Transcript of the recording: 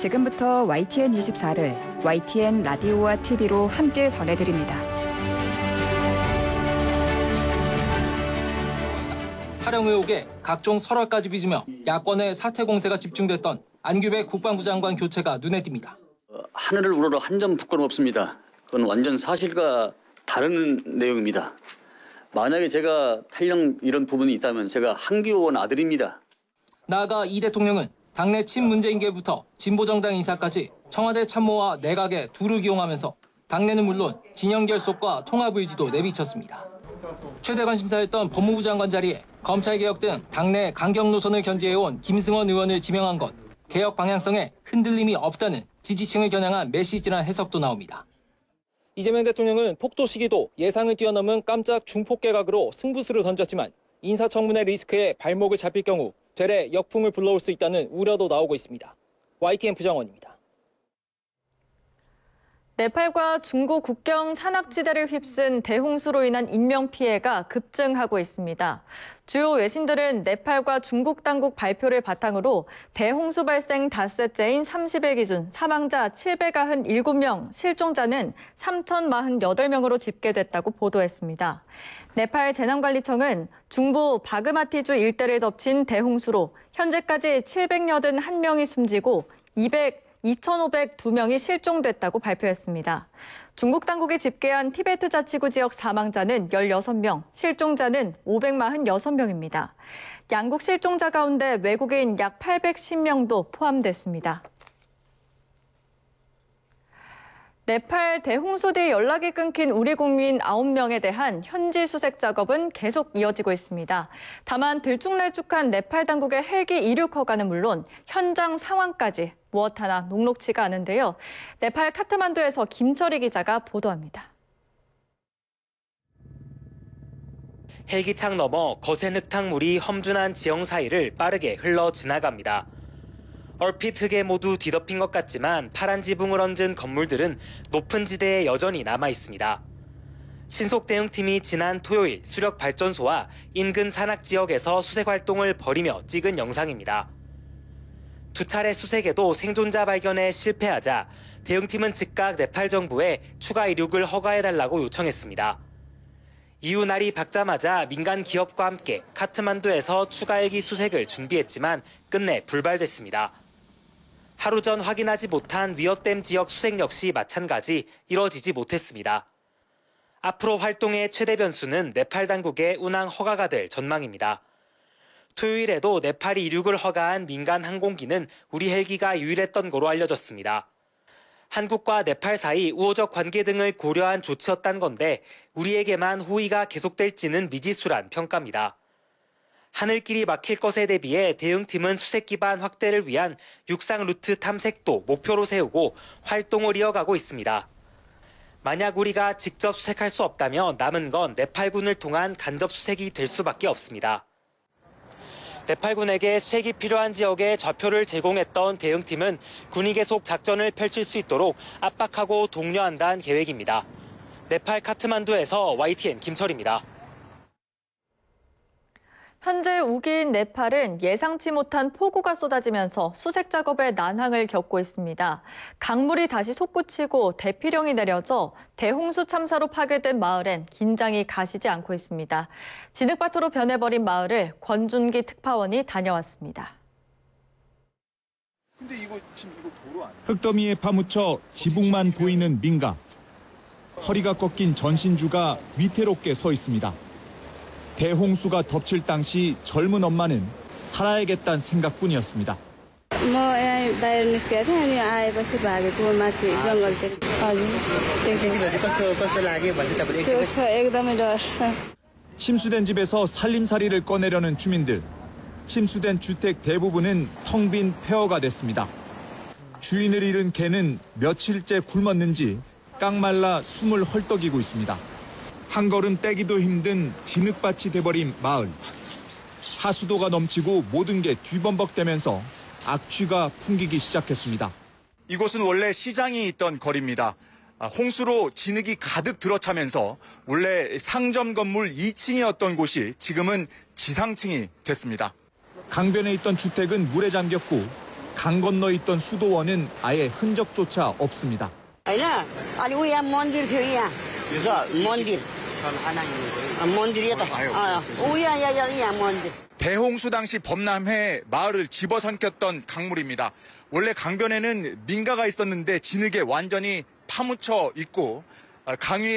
지금부터 YTN24를 YTN 라디오와 TV로 함께 전해드립니다. 탈영 의혹에 각종 설화까지 빚으며 야권의 사퇴 공세가 집중됐던 안규백 국방부 장관 교체가 눈에 띕니다. 하늘을 우러러 한 점 부끄럼 없습니다. 그건 완전 사실과 다른 내용입니다. 만약에 제가 탈영 이런 부분이 있다면 제가 한기호원 아들입니다. 나아가 이 대통령은 당내 친문재 인계부터 진보정당 인사까지 청와대 참모와 내각에 두루 기용하면서 당내는 물론 진영 결속과 통합 의지도 내비쳤습니다. 최대 관심사였던 법무부 장관 자리에 검찰개혁 등 당내 강경 노선을 견지해온 김승원 의원을 지명한 것, 개혁 방향성에 흔들림이 없다는 지지층을 겨냥한 메시지란 해석도 나옵니다. 이재명 대통령은 폭도 시기도 예상을 뛰어넘은 깜짝 중폭 개각으로 승부수를 던졌지만 인사청문회 리스크에 발목을 잡힐 경우 되레 역풍을 불러올 수 있다는 우려도 나오고 있습니다. YTN 부정원입니다. 네팔과 중국 국경 산악지대를 휩쓴 대홍수로 인한 인명피해가 급증하고 있습니다. 주요 외신들은 네팔과 중국 당국 발표를 바탕으로 대홍수 발생 닷새째인 30일 기준 사망자 797명, 실종자는 3,048명으로 집계됐다고 보도했습니다. 네팔 재난관리청은 중부 바그마티주 일대를 덮친 대홍수로 현재까지 781명이 숨지고 2,502명이 실종됐다고 발표했습니다. 중국 당국이 집계한 티베트 자치구 지역 사망자는 16명, 실종자는 546명입니다. 양국 실종자 가운데 외국인 약 810명도 포함됐습니다. 네팔 대홍수 뒤 연락이 끊긴 우리 국민 9명에 대한 현지 수색 작업은 계속 이어지고 있습니다. 다만 들쭉날쭉한 네팔 당국의 헬기 이륙 허가는 물론 현장 상황까지 무엇 하나 녹록치가 않은데요. 네팔 카트만두에서 김철희 기자가 보도합니다. 헬기창 넘어 거센 흙탕물이 험준한 지형 사이를 빠르게 흘러 지나갑니다. 얼핏 흙에 모두 뒤덮인 것 같지만 파란 지붕을 얹은 건물들은 높은 지대에 여전히 남아 있습니다. 신속 대응팀이 지난 토요일 수력 발전소와 인근 산악 지역에서 수색 활동을 벌이며 찍은 영상입니다. 두 차례 수색에도 생존자 발견에 실패하자 대응팀은 즉각 네팔 정부에 추가 이륙을 허가해달라고 요청했습니다. 이후 날이 밝자마자 민간 기업과 함께 카트만두에서 추가 헬기 수색을 준비했지만 끝내 불발됐습니다. 하루 전 확인하지 못한 위어댐 지역 수색 역시 마찬가지 이뤄지지 못했습니다. 앞으로 활동의 최대 변수는 네팔 당국의 운항 허가가 될 전망입니다. 토요일에도 네팔이 이륙을 허가한 민간 항공기는 우리 헬기가 유일했던 거로 알려졌습니다. 한국과 네팔 사이 우호적 관계 등을 고려한 조치였단 건데 우리에게만 호의가 계속될지는 미지수란 평가입니다. 하늘길이 막힐 것에 대비해 대응팀은 수색 기반 확대를 위한 육상 루트 탐색도 목표로 세우고 활동을 이어가고 있습니다. 만약 우리가 직접 수색할 수 없다면 남은 건 네팔군을 통한 간접 수색이 될 수밖에 없습니다. 네팔군에게 수색이 필요한 지역에 좌표를 제공했던 대응팀은 군이 계속 작전을 펼칠 수 있도록 압박하고 독려한다는 계획입니다. 네팔 카트만두에서 YTN 김철입니다. 현재 우기인 네팔은 예상치 못한 폭우가 쏟아지면서 수색 작업에 난항을 겪고 있습니다. 강물이 다시 솟구치고 대피령이 내려져 대홍수 참사로 파괴된 마을엔 긴장이 가시지 않고 있습니다. 진흙밭으로 변해버린 마을을 권준기 특파원이 다녀왔습니다. 근데 이거 지금 도로 아니야? 흙더미에 파묻혀 지붕만 보이는 민가. 허리가 꺾인 전신주가 위태롭게 서 있습니다. 대홍수가 덮칠 당시 젊은 엄마는 살아야겠다는 생각뿐이었습니다. 침수된 집에서 살림살이를 꺼내려는 주민들. 침수된 주택 대부분은 텅 빈 폐허가 됐습니다. 주인을 잃은 개는 며칠째 굶었는지 깡말라 숨을 헐떡이고 있습니다. 한 걸음 떼기도 힘든 진흙밭이 돼버린 마을. 하수도가 넘치고 모든 게 뒤범벅되면서 악취가 풍기기 시작했습니다. 이곳은 원래 시장이 있던 거리입니다. 홍수로 진흙이 가득 들어차면서 원래 상점 건물 2층이었던 곳이 지금은 지상층이 됐습니다. 강변에 있던 주택은 물에 잠겼고 강 건너 있던 수도원은 아예 흔적조차 없습니다. Aina, ali uya mondir kaya. Mondir. mondir이다. 우야 야야 mondir. 대홍수 당시 범람해 마을을 집어삼켰던 강물입니다. 원래 강변에는 민가가 있었는데 진흙에 완전히 파묻혀 있고 강위